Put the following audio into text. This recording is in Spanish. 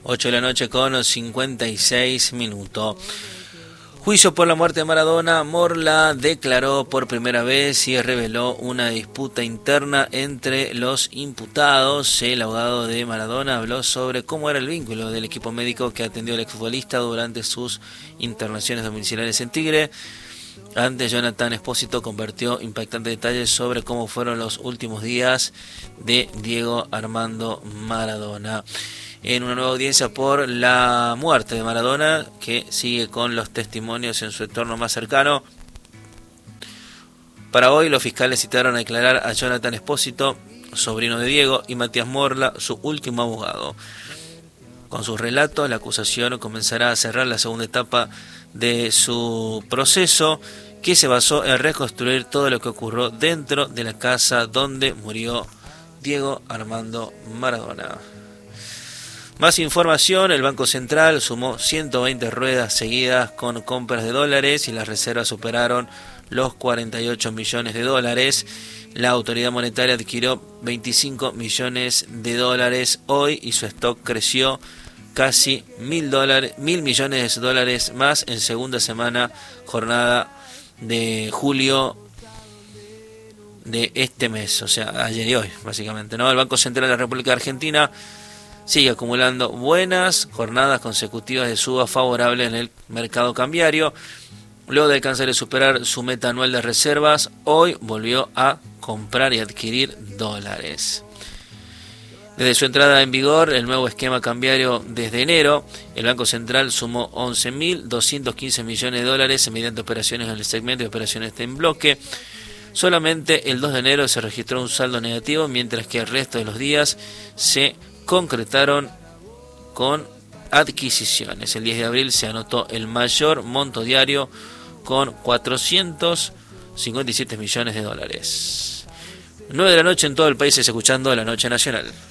8 de la noche con 56 minutos. Juicio por la muerte de Maradona. Morla declaró por primera vez y reveló una disputa interna entre los imputados. El abogado de Maradona habló sobre cómo era el vínculo del equipo médico que atendió al exfutbolista durante sus internaciones domiciliares en Tigre. Antes, Jonathan Espósito compartió impactantes detalles sobre cómo fueron los últimos días de Diego Armando Maradona. En una nueva audiencia por la muerte de Maradona, que sigue con los testimonios en su entorno más cercano. Para hoy, los fiscales citaron a declarar a Jonathan Espósito, sobrino de Diego, y Matías Morla, su último abogado. Con sus relatos, la acusación comenzará a cerrar la segunda etapa de su proceso, que se basó en reconstruir todo lo que ocurrió dentro de la casa donde murió Diego Armando Maradona. Más información: el Banco Central sumó 120 ruedas seguidas con compras de dólares y las reservas superaron los 48 millones de dólares. La autoridad monetaria adquirió 25 millones de dólares hoy y su stock creció casi $1.000 millones de dólares más en segunda jornada de julio de este mes, o sea, ayer y hoy, básicamente, ¿no? El Banco Central de la República Argentina sigue acumulando buenas jornadas consecutivas de suba favorable en el mercado cambiario. Luego de alcanzar y superar su meta anual de reservas, hoy volvió a comprar y adquirir dólares. Desde su entrada en vigor, el nuevo esquema cambiario desde enero, el Banco Central sumó 11.215 millones de dólares mediante operaciones en el segmento de operaciones en bloque. Solamente el 2 de enero se registró un saldo negativo, mientras que el resto de los días se concretaron con adquisiciones. El 10 de abril se anotó el mayor monto diario con 457 millones de dólares. 9 de la noche en todo el país, escuchando La Noche Nacional.